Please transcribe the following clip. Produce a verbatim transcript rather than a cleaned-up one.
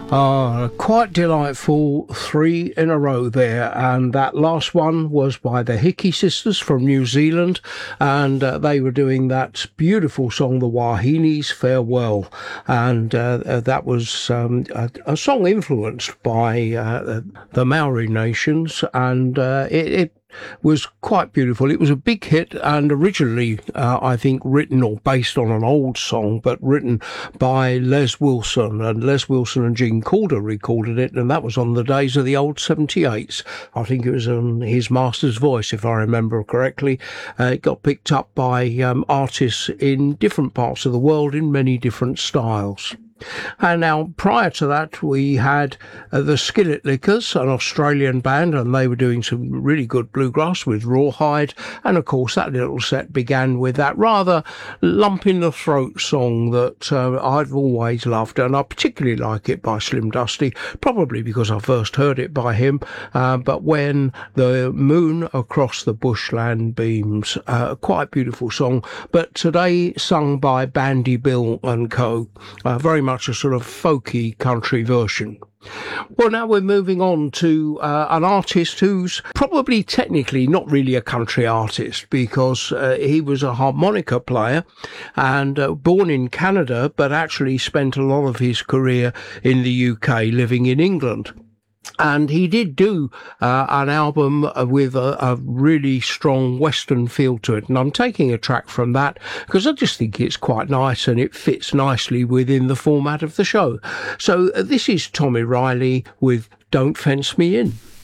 Uh, quite delightful, three in a row there, and that last one was by the Hickey Sisters from New Zealand, and uh, they were doing that beautiful song, The Wahine's Farewell, and uh, that was um, a, a song influenced by uh, the Maori nations, and uh, it, it was quite beautiful. It was a big hit, and originally uh, I think written or based on an old song, but written by Les Wilson, and Les Wilson and Gene Calder recorded it, and that was on the days of the old seventy-eights. I think it was on his master's voice, if I remember correctly. Uh, it got picked up by um, artists in different parts of the world in many different styles. And now, prior to that, we had uh, the Skillet Lickers, an Australian band, and they were doing some really good bluegrass with Rawhide. And of course, that little set began with that rather lump in the throat song that uh, I've always loved, and I particularly like it by Slim Dusty, probably because I first heard it by him. Uh, but when the moon across the bushland beams, uh, quite beautiful song. But today, sung by Bandy Bill and Co. Uh, very much much a sort of folky country version. Well, now we're moving on to uh, an artist who's probably technically not really a country artist, because uh, he was a harmonica player and uh, born in Canada, but actually spent a lot of his career in the U K, living in England. And he did do uh, an album with a, a really strong Western feel to it. And I'm taking a track from that because I just think it's quite nice and it fits nicely within the format of the show. So uh, this is Tommy Riley with Don't Fence Me In.